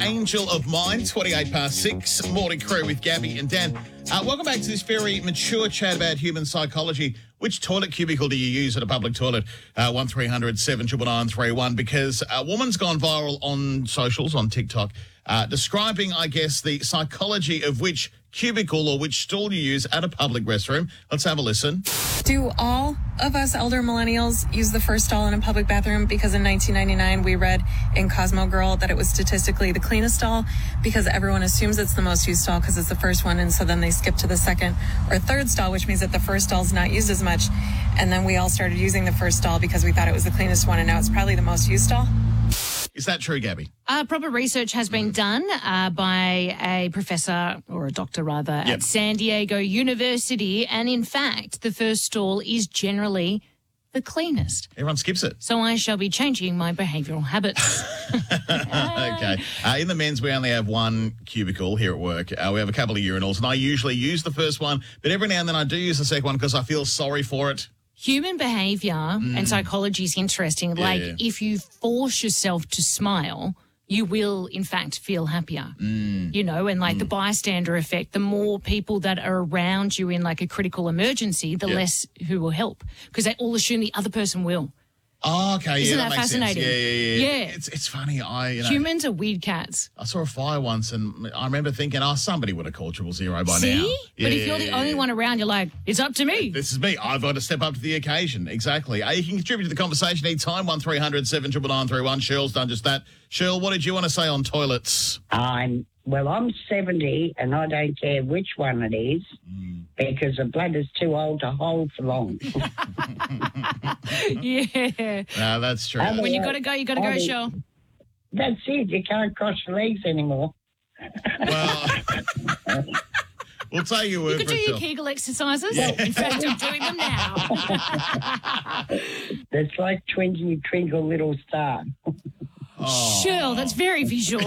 Angel of Mine, 28 past 6, Morning Crew with Gabby and Dan. Welcome back to this very mature chat about human psychology. Which toilet cubicle do you use at a public toilet? 1300 799 because a woman's gone viral on socials, on TikTok, describing, I guess, the psychology of which cubicle or which stall you use at a public restroom. Let's have a listen. Do all of us elder millennials use the first stall in a public bathroom? Because in 1999, we read in Cosmo Girl that it was statistically the cleanest stall because everyone assumes it's the most used stall because it's the first one. And so then they skip to the second or third stall, which means that the first stall is not used as much. And then we all started using the first stall because we thought it was the cleanest one. And now it's probably the most used stall. Is that true, Gabby? Proper research has been done by a professor, or a doctor rather, at San Diego University. And in fact, the first stall is generally the cleanest. Everyone skips it. So I shall be changing my behavioural habits. Okay. In the men's, we only have one cubicle here at work. We have a couple of urinals, and I usually use the first one, but every now and then I do use the second one because I feel sorry for it. Human behaviour and psychology is interesting. If you force yourself to smile, you will, in fact, feel happier, you know, and the bystander effect, the more people that are around you in like a critical emergency, the less who will help because they all assume the other person will. Oh, okay. Isn't that that makes fascinating? Sense. Yeah. It's funny. Humans are weird cats. I saw a fire once and I remember thinking, somebody would have called 000 by now. See? But if you're the only one around, you're like, it's up to me. This is me. I've got to step up to the occasion. Exactly. You can contribute to the conversation anytime, 1300 799 Shirl's done just that. Shirl, what did you want to say on toilets? I'm 70 and I don't care which one it is because the bladder's too old to hold for long. Yeah. No, that's true. When you got to go, Shirl. That's it. You can't cross your legs anymore. Well, we'll take your word You could for do it, your Shirl. Kegel exercises. Yeah. In fact, I'm doing them now. It's like Twinkle Little Star. Shirl, that's very visual.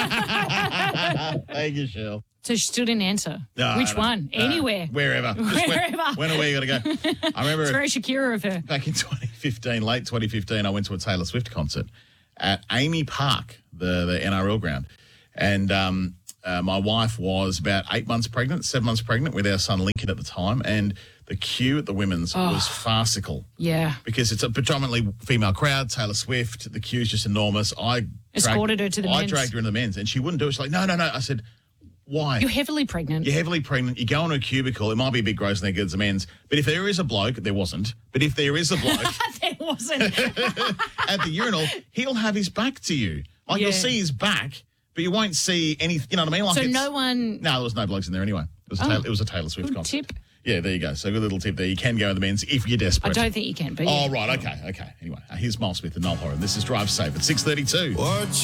Thank you, Shirl. So she still didn't answer. No, Which one? Anywhere. Wherever. Just Wherever. When are we going to go? I remember It's very Shakira of her. back in 2015, late 2015, I went to a Taylor Swift concert at Amy Park, the NRL ground. And my wife was about 7 months pregnant with our son Lincoln at the time. And the queue at the women's was farcical. Yeah. Because it's a predominantly female crowd, Taylor Swift, the queue's just enormous. I Escorted her to the men's. I dragged her in the men's and she wouldn't do it. She's like, no. I said, why? You're heavily pregnant. You go into a cubicle. It might be a bit gross in there because it's a men's. But if there is a bloke, there wasn't. But if there is a bloke There wasn't. at the urinal, he'll have his back to you. Like you'll see his back, but you won't see anything. You know what I mean? Like So no one... No, there was no blokes in there anyway. It was a Taylor Swift Good concert. tip. Yeah, there you go. So a good little tip there. You can go in the men's if you're I desperate. don't think you can, but Oh, right. Okay. Anyway, here's Miles Smith and Noel Horan. This is Drive Safe at 6:32.